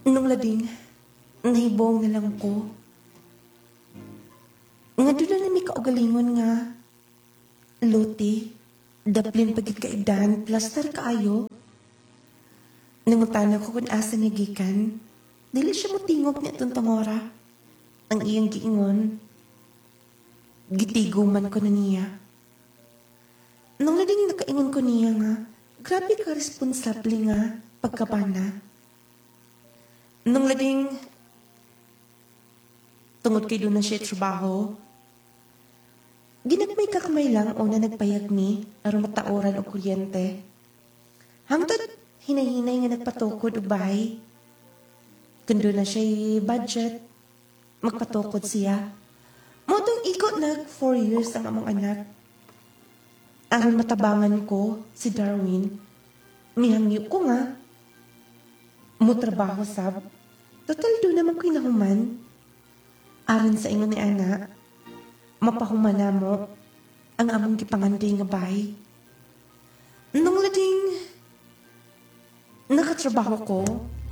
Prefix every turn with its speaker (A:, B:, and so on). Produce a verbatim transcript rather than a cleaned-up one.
A: Nung lading, nahibong na lang ko. Nga doon na may kaugalingon nga. Luti, daplin pagit kaidan, plaster kaayo. Nangutana ko kung asa niya gikan. Dili siya mutingog niya itong tangora. Ang iyang giingon. Gitiguman ko na niya. Nung lading nakaingon ko niya nga, grabe ka responsable nga pagkabana. Nung lading tungod kay doon na siya trabaho, ginagmay kakamay lang o na nagpayag ni aron mataoran o kuryente. Hangtod hinahinay nga nagpatukod og bahay. Kung doon na siya budget, magpatukod siya. Motong ikot nag four years ang among anak. Aron matabangan ko si Darwin, mihangyo ko nga. Mutrabaho sab. Total doon naman ko inahuman. Aron sa ingon ni anak, mapahuman na mo ang among gipanganday nga bahay. Nung lading nakatrabaho ko,